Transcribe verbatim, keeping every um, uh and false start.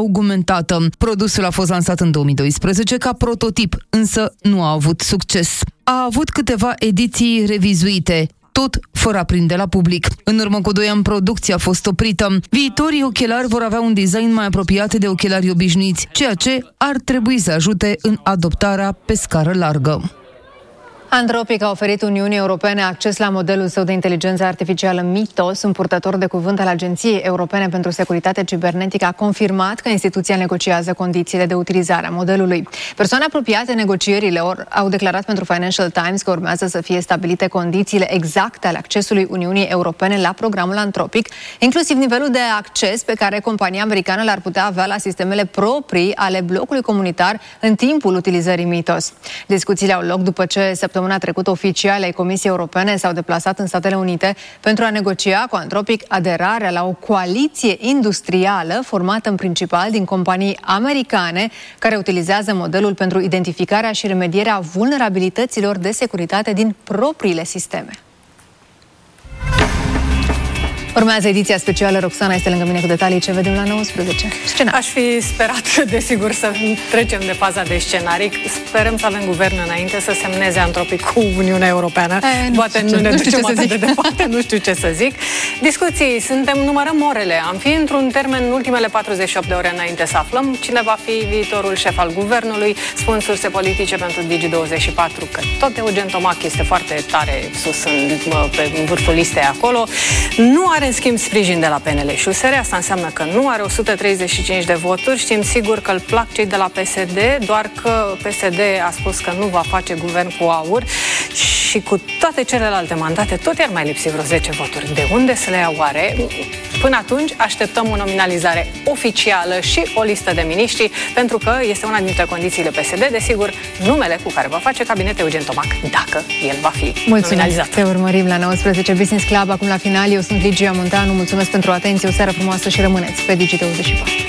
augmentată. Produsul a fost lansat în două mii doisprezece ca prototip, însă nu a avut succes. A avut câteva ediții revizuite, tot fără a prinde la public. În urmă cu doi ani, producția a fost oprită. Viitorii ochelari vor avea un design mai apropiat de ochelari obișnuiți, ceea ce ar trebui să ajute în adoptarea pe scară largă. Anthropic a oferit Uniunii Europene acces la modelul său de inteligență artificială Mythos. Un purtător de cuvânt al Agenției Europene pentru Securitate Cibernetică a confirmat că instituția negociază condițiile de utilizare a modelului. Persoane apropiate negocierilor au declarat pentru Financial Times că urmează să fie stabilite condițiile exacte ale accesului Uniunii Europene la programul Anthropic, inclusiv nivelul de acces pe care compania americană l-ar putea avea la sistemele proprii ale blocului comunitar în timpul utilizării Mythos. Discuțiile au loc după ce săptămâna trecută oficiali ai Comisiei Europene s-au deplasat în Statele Unite pentru a negocia cu Anthropic aderarea la o coaliție industrială formată în principal din companii americane care utilizează modelul pentru identificarea și remedierea vulnerabilităților de securitate din propriile sisteme. Urmează ediția specială. Roxana este lângă mine cu detalii. Ce vedem la nouăsprezece? Scenari. Aș fi sperat, desigur, să trecem de faza de scenarii. Sperăm să avem guvern înainte să semneze Anthropic cu Uniunea Europeană. E, nu Poate nu ne ducem atât de departe, nu știu ce să zic. Discuții, suntem, numărăm orele. Am fi într-un termen în ultimele patruzeci și opt de ore înainte să aflăm cine va fi viitorul șef al guvernului. Spun surse politice pentru Digi douăzeci și patru că tot Eugen Tomac este foarte tare sus în, pe, în vârful listei acolo. Nu are în schimb sprijin de la P N L și U S R, asta înseamnă că nu are o sută treizeci și cinci de voturi. Știm sigur că îl plac cei de la P S D, doar că P S D a spus că nu va face guvern cu AUR și cu toate celelalte mandate tot i-ar mai lipsi vreo zece voturi. De unde să le ia oare? Până atunci așteptăm o nominalizare oficială și o listă de miniștri, pentru că este una dintre condițiile P S D, desigur, numele cu care va face cabinet Eugen Tomac, dacă el va fi Mulțumesc. nominalizat. Te urmărim la nouăsprezece Business Club, acum la final. Eu sunt Ligia Munteanu, mulțumesc pentru atenție, o seară frumoasă și rămâneți pe Digi douăzeci și patru.